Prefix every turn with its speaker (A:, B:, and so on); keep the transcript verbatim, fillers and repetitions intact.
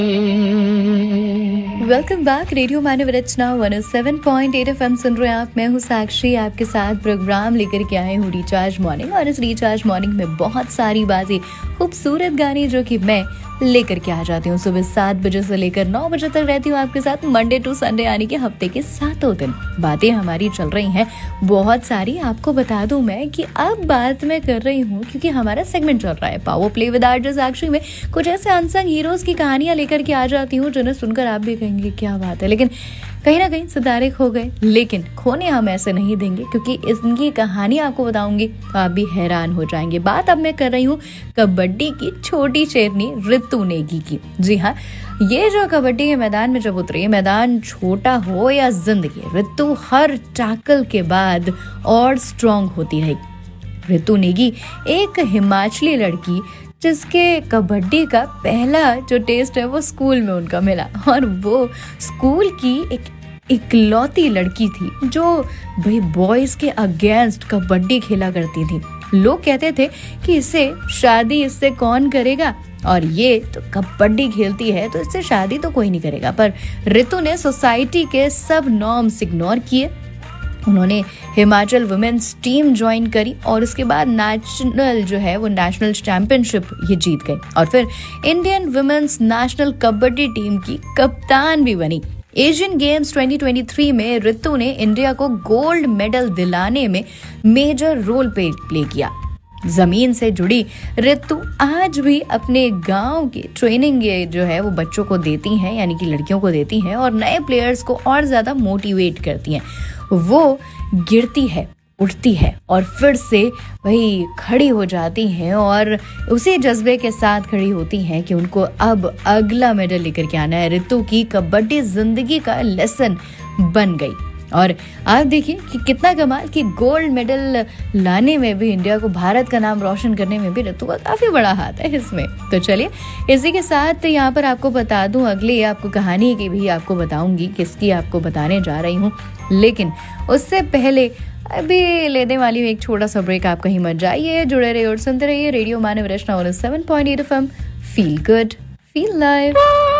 A: Welcome back. Radio मानव रचना one O seven point eight F M सुन रहे हैं आप। मैं हूँ साक्षी, आपके साथ प्रोग्राम लेकर के आए हूँ रिचार्ज मॉर्निंग। और इस रिचार्ज मॉर्निंग में बहुत सारी बातें, खूबसूरत गाने जो कि मैं लेकर के आ जाती हूँ। सुबह सात बजे से लेकर नौ बजे तक रहती हूँ आपके साथ, मंडे टू संडे, यानी कि हफ्ते के सातों दिन बातें हमारी चल रही हैं बहुत सारी। आपको बता दूं मैं कि अब बात मैं कर रही हूँ क्योंकि हमारा सेगमेंट चल रहा है पावर प्ले विद आरजे साक्षी में। कुछ ऐसे अनसंग हीरोज की कहानियां लेकर के आ जाती हूँ जिन्हें सुनकर आप भी कहेंगे क्या बात है, लेकिन कहीं ना कहीं सितारे खो गए। लेकिन खोने हम ऐसे नहीं देंगे क्योंकि इनकी कहानी आपको बताऊंगी तो आप भी हैरान हो जाएंगे। बात अब मैं कर रही हूँ कबड्डी की छोटी शेरनी ऋतु नेगी की। जी हाँ, ये जो कबड्डी के मैदान में जब उतरी, मैदान छोटा हो या जिंदगी, ऋतु हर टैकल के बाद और स्ट्रांग होती रही। ऋतु नेगी एक हिमाचली लड़की जिसके कबड्डी का पहला जो टेस्ट है वो स्कूल में उनका मिला, और वो स्कूल की एक इकलौती लड़की थी जो भाई बॉयज के अगेंस्ट कबड्डी खेला करती थी। लोग कहते थे कि इसे शादी इससे कौन करेगा, और ये तो कबड्डी खेलती है तो इससे शादी तो कोई नहीं करेगा। पर ऋतु ने सोसाइटी के सब नॉर्म्स इग्नोर किए। उन्होंने हिमाचल वुमेन्स टीम ज्वाइन करी और उसके बाद नेशनल जो है वो नेशनल चैंपियनशिप ये जीत गई, और फिर Indian women's national kabaddi team की कप्तान भी बनी। Asian games twenty twenty three में ऋतु ने इंडिया को गोल्ड मेडल दिलाने में मेजर रोल प्ले किया। जमीन से जुड़ी ऋतु आज भी अपने गांव की ट्रेनिंग जो है वो बच्चों को देती हैं, यानी कि लड़कियों को देती हैं, और नए प्लेयर्स को और ज्यादा मोटिवेट करती हैं। वो गिरती है, उठती है और फिर से वही खड़ी हो जाती हैं, और उसी जज्बे के साथ खड़ी होती हैं कि उनको अब अगला मेडल लेकर के आना है। ऋतु की कबड्डी जिंदगी का लेसन बन गई। और आप देखिए कि कितना कमाल कि गोल्ड मेडल लाने में भी, इंडिया को, भारत का नाम रोशन करने में भी ऋतु का काफी बड़ा हाथ है इसमें। तो चलिए इसी के साथ यहाँ पर आपको बता दूं, अगली आपको कहानी की भी आपको बताऊंगी, किसकी आपको बताने जा रही हूँ। लेकिन उससे पहले अभी लेने वाली हूँ एक छोटा सा ब्रेक। आप कहीं मत जाइए, जुड़े रहिए और सुनते रहिए रेडियो मानव रचना one O seven point eight F M. Feel good, feel live.